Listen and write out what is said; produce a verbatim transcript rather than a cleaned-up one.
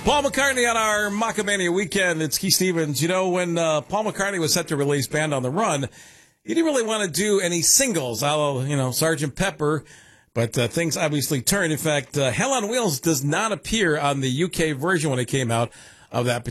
Paul McCartney on our Macamania weekend. It's Keith Stevens. You know, when uh, Paul McCartney was set to release Band on the Run, he didn't really want to do any singles, although, you know, Sergeant Pepper, but uh, things obviously turned. In fact, uh, Hell on Wheels does not appear on the U K version when it came out of that